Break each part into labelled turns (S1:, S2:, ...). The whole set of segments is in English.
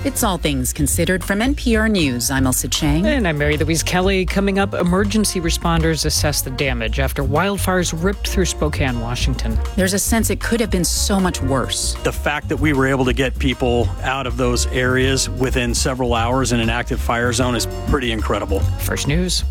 S1: It's All Things Considered from NPR News. I'm Elsa Chang.
S2: And I'm Mary Louise Kelly. Coming up, emergency responders assess the damage after wildfires ripped through Spokane, Washington.
S1: There's a sense it could have been so much worse.
S3: The fact that we were able to get people out of those areas within several hours in an active fire zone is pretty incredible.
S2: First News.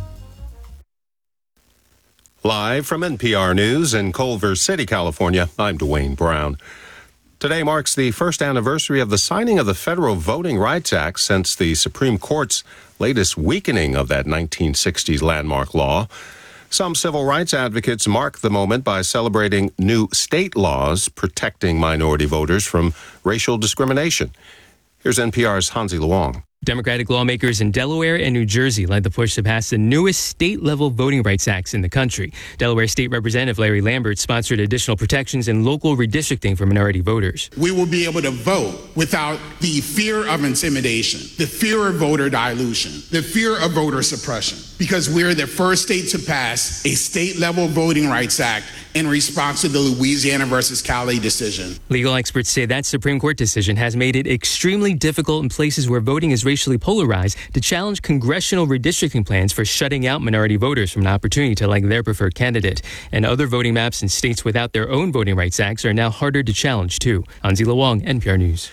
S4: Live from NPR News in Culver City, California, I'm Dwayne Brown. Today marks the first anniversary of the signing of the Federal Voting Rights Act since the Supreme Court's latest weakening of that 1960s landmark law. Some civil rights advocates mark the moment by celebrating new state laws protecting minority voters from racial discrimination. Here's NPR's Hansi Luong.
S5: Democratic lawmakers in Delaware and New Jersey led the push to pass the newest state-level voting rights acts in the country. Delaware State Representative Larry Lambert sponsored additional protections and local redistricting for minority voters.
S6: We will be able to vote without the fear of intimidation, the fear of voter dilution, the fear of voter suppression, because we're the first state to pass a state-level voting rights act in response to the Louisiana versus Cali decision.
S5: Legal experts say that Supreme Court decision has made it extremely difficult in places where voting is racially polarized to challenge congressional redistricting plans for shutting out minority voters from an opportunity to elect their preferred candidate. And other voting maps in states without their own voting rights acts are now harder to challenge, too. Hansi Luong, NPR News.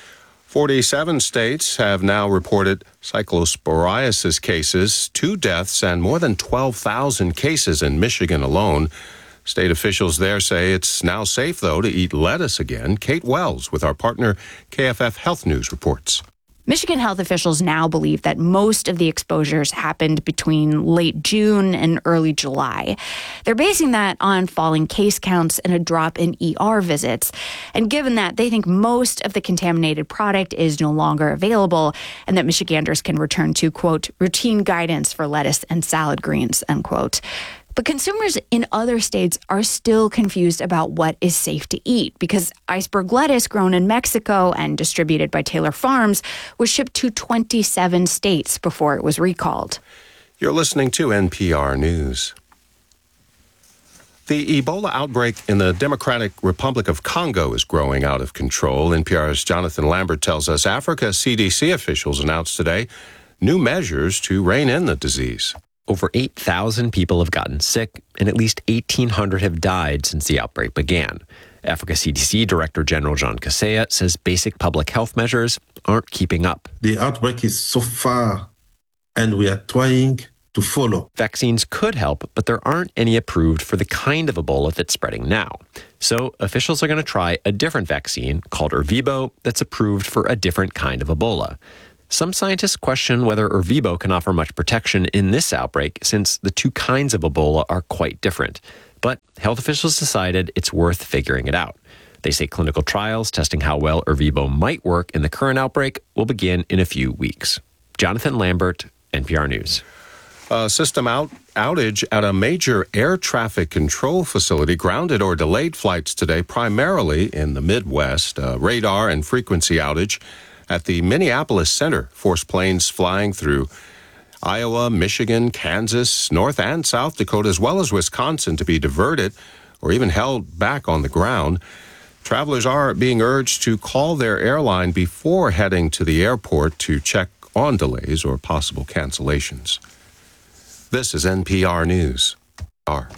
S4: 47 states have now reported cyclosporiasis cases, 2 deaths, and more than 12,000 cases in Michigan alone. State officials there say it's now safe, though, to eat lettuce again. Kate Wells with our partner KFF Health News reports.
S7: Michigan health officials now believe that most of the exposures happened between late June and early July. They're basing that on falling case counts and a drop in ER visits. And given that, they think most of the contaminated product is no longer available and that Michiganders can return to, quote, routine guidance for lettuce and salad greens, unquote. But consumers in other states are still confused about what is safe to eat because iceberg lettuce grown in Mexico and distributed by Taylor Farms was shipped to 27 states before it was recalled.
S4: You're listening to NPR News. The Ebola outbreak in the Democratic Republic of Congo is growing out of control. NPR's Jonathan Lambert tells us Africa CDC officials announced today new measures to rein in the disease.
S8: Over 8,000 people have gotten sick, and at least 1,800 have died since the outbreak began. Africa CDC Director General John Kaseya says basic public health measures aren't keeping up.
S9: The outbreak is so far, and we are trying to follow.
S8: Vaccines could help, but there aren't any approved for the kind of Ebola that's spreading now. So officials are going to try a different vaccine called Ervebo that's approved for a different kind of Ebola. Some scientists question whether Ervebo can offer much protection in this outbreak since the 2 kinds of Ebola are quite different. But health officials decided it's worth figuring it out. They say clinical trials testing how well Ervebo might work in the current outbreak will begin in a few weeks. Jonathan Lambert, NPR News.
S4: A system outage at a major air traffic control facility grounded or delayed flights today, primarily in the Midwest. A radar and frequency outage at the Minneapolis Center forced planes flying through Iowa, Michigan, Kansas, North and South Dakota, as well as Wisconsin, to be diverted or even held back on the ground. Travelers are being urged to call their airline before heading to the airport to check on delays or possible cancellations. This is NPR News.